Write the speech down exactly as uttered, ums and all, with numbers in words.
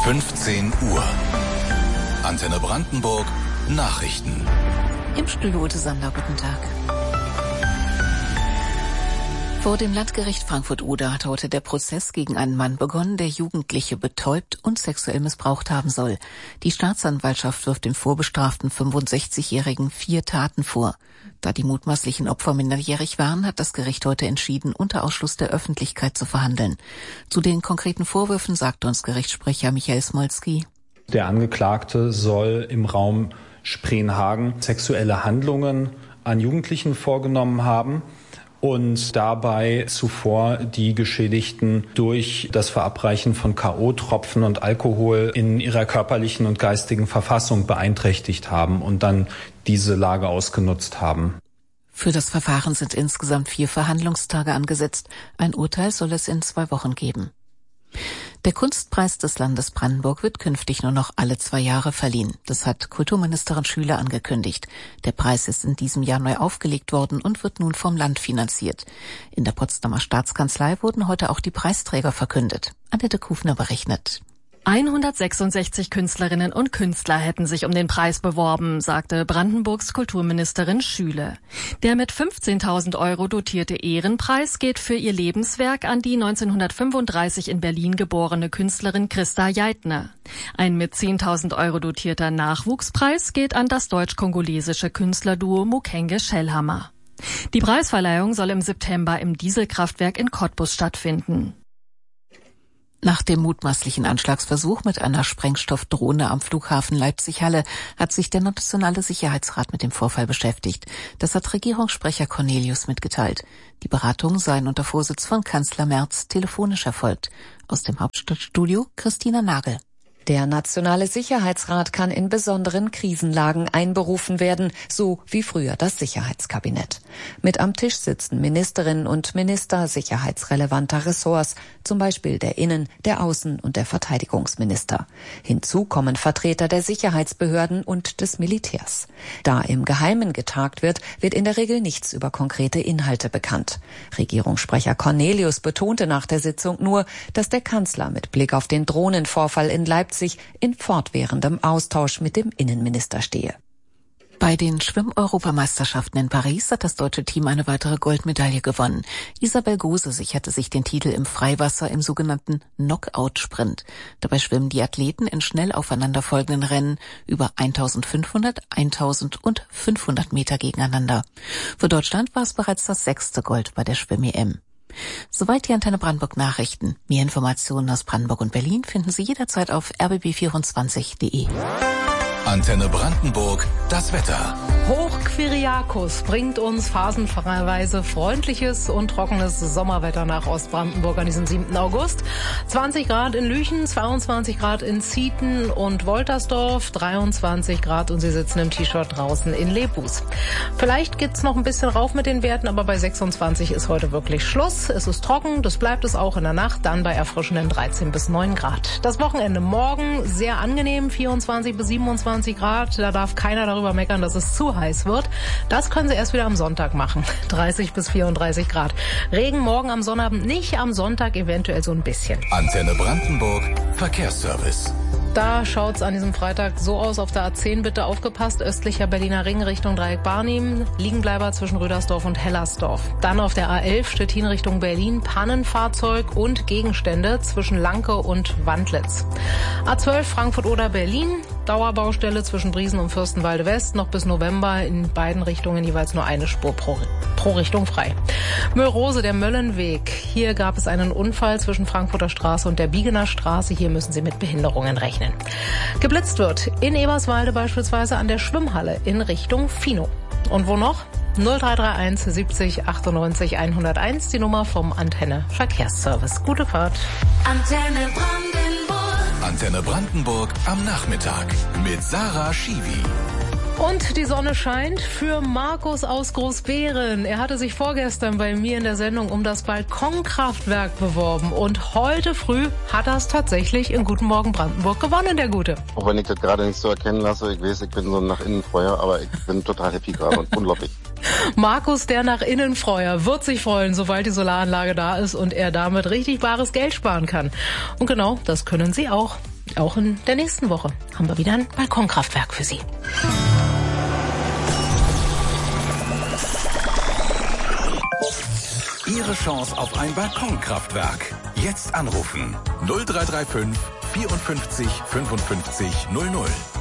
fünfzehn Uhr. Antenne Brandenburg Nachrichten. Im Studio Ute Sander, guten Tag. Vor dem Landgericht Frankfurt-Oder hat heute der Prozess gegen einen Mann begonnen, der Jugendliche betäubt und sexuell missbraucht haben soll. Die Staatsanwaltschaft wirft dem vorbestraften fünfundsechzigjährigen vier Taten vor. Da die mutmaßlichen Opfer minderjährig waren, hat das Gericht heute entschieden, unter Ausschluss der Öffentlichkeit zu verhandeln. Zu den konkreten Vorwürfen sagte uns Gerichtssprecher Michael Smolski. Der Angeklagte soll im Raum Spreenhagen sexuelle Handlungen an Jugendlichen vorgenommen haben und dabei zuvor die Geschädigten durch das Verabreichen von K O-Tropfen und Alkohol in ihrer körperlichen und geistigen Verfassung beeinträchtigt haben und dann diese Lage ausgenutzt haben. Für das Verfahren sind insgesamt vier Verhandlungstage angesetzt. Ein Urteil soll es in zwei Wochen geben. Der Kunstpreis des Landes Brandenburg wird künftig nur noch alle zwei Jahre verliehen. Das hat Kulturministerin Schüler angekündigt. Der Preis ist in diesem Jahr neu aufgelegt worden und wird nun vom Land finanziert. In der Potsdamer Staatskanzlei wurden heute auch die Preisträger verkündet. Annette Kufner berechnet. hundertsechsundsechzig Künstlerinnen und Künstler hätten sich um den Preis beworben, sagte Brandenburgs Kulturministerin Schüle. Der mit fünfzehntausend Euro dotierte Ehrenpreis geht für ihr Lebenswerk an die neunzehnhundertfünfunddreißig in Berlin geborene Künstlerin Christa Jeitner. Ein mit zehntausend Euro dotierter Nachwuchspreis geht an das deutsch-kongolesische Künstlerduo Mukenge Shellhammer. Die Preisverleihung soll im September im Dieselkraftwerk in Cottbus stattfinden. Nach dem mutmaßlichen Anschlagsversuch mit einer Sprengstoffdrohne am Flughafen Leipzig-Halle hat sich der Nationale Sicherheitsrat mit dem Vorfall beschäftigt. Das hat Regierungssprecher Cornelius mitgeteilt. Die Beratungen seien unter Vorsitz von Kanzler Merz telefonisch erfolgt. Aus dem Hauptstadtstudio Christina Nagel. Der Nationale Sicherheitsrat kann in besonderen Krisenlagen einberufen werden, so wie früher das Sicherheitskabinett. Mit am Tisch sitzen Ministerinnen und Minister sicherheitsrelevanter Ressorts, zum Beispiel der Innen-, der Außen- und der Verteidigungsminister. Hinzu kommen Vertreter der Sicherheitsbehörden und des Militärs. Da im Geheimen getagt wird, wird in der Regel nichts über konkrete Inhalte bekannt. Regierungssprecher Cornelius betonte nach der Sitzung nur, dass der Kanzler mit Blick auf den Drohnenvorfall in Leipzig in fortwährendem Austausch mit dem Innenminister stehe. Bei den Schwimm-Europameisterschaften in Paris hat das deutsche Team eine weitere Goldmedaille gewonnen. Isabel Gose sicherte sich den Titel im Freiwasser im sogenannten Knockout-Sprint. Dabei schwimmen die Athleten in schnell aufeinanderfolgenden Rennen über eintausendfünfhundert, eintausend und fünfhundert Meter gegeneinander. Für Deutschland war es bereits das sechste Gold bei der Schwimm-E M. Soweit die Antenne Brandenburg Nachrichten. Mehr Informationen aus Brandenburg und Berlin finden Sie jederzeit auf r b b vierundzwanzig punkt de. Antenne Brandenburg, das Wetter. Hochkyriakos bringt uns phasenweise freundliches und trockenes Sommerwetter nach Ostbrandenburg an diesem siebten August. zwanzig Grad in Lüchen, zweiundzwanzig Grad in Zieten und Woltersdorf, dreiundzwanzig Grad und Sie sitzen im T-Shirt draußen in Lebus. Vielleicht geht's noch ein bisschen rauf mit den Werten, aber bei sechsundzwanzig ist heute wirklich Schluss. Es ist trocken, das bleibt es auch in der Nacht, dann bei erfrischenden dreizehn bis neun Grad. Das Wochenende morgen sehr angenehm, vierundzwanzig bis siebenundzwanzig Grad. Da darf keiner darüber meckern, dass es zu heiß wird. Das können Sie erst wieder am Sonntag machen. dreißig bis vierunddreißig Grad. Regen morgen am Sonnabend nicht, am Sonntag eventuell so ein bisschen. Antenne Brandenburg, Verkehrsservice. Da schaut's an diesem Freitag so aus. Auf der A zehn bitte aufgepasst. Östlicher Berliner Ring Richtung Dreieck Barnim. Liegenbleiber zwischen Rüdersdorf und Hellersdorf. Dann auf der A elf Stettin Richtung Berlin. Pannenfahrzeug und Gegenstände zwischen Lanke und Wandlitz. A zwölf Frankfurt-Oder Berlin. Dauerbaustelle zwischen Briesen und Fürstenwalde West. Noch bis November in beiden Richtungen jeweils nur eine Spur pro, pro Richtung frei. Möllrose, der Möllenweg. Hier gab es einen Unfall zwischen Frankfurter Straße und der Biegener Straße. Hier müssen Sie mit Behinderungen rechnen. Geblitzt wird in Eberswalde beispielsweise an der Schwimmhalle in Richtung Fino. Und wo noch? null drei drei eins siebzig achtundneunzig hunderteins, die Nummer vom Antenne Verkehrsservice. Gute Fahrt. Antenne Brandenburg. Antenne Brandenburg am Nachmittag mit Sarah Schiwi. Und die Sonne scheint für Markus aus Großbeeren. Er hatte sich vorgestern bei mir in der Sendung um das Balkonkraftwerk beworben. Und heute früh hat er es tatsächlich in Guten Morgen Brandenburg gewonnen, der Gute. Auch wenn ich das gerade nicht so erkennen lasse, ich weiß, ich bin so ein Nach-Innen-Freuer, aber ich bin total happy gerade und unglaublich. Markus, der Nach-Innen-Freuer, wird sich freuen, sobald die Solaranlage da ist und er damit richtig bares Geld sparen kann. Und genau, das können Sie auch. auch in der nächsten Woche haben wir wieder ein Balkonkraftwerk für Sie. Ihre Chance auf ein Balkonkraftwerk. Jetzt anrufen null drei drei fünf vierundfünfzig fünfundfünfzig null null.